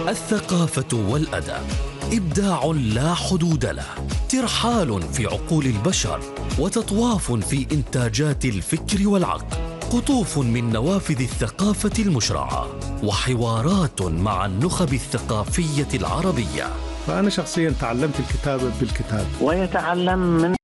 الثقافة والأدب إبداع لا حدود له، ترحال في عقول البشر وتطواف في إنتاجات الفكر والعقل، قطوف من نوافذ الثقافة المشرعة وحوارات مع النخب الثقافية العربية. فأنا شخصيا تعلمت الكتابة بالكتاب، ويتعلم من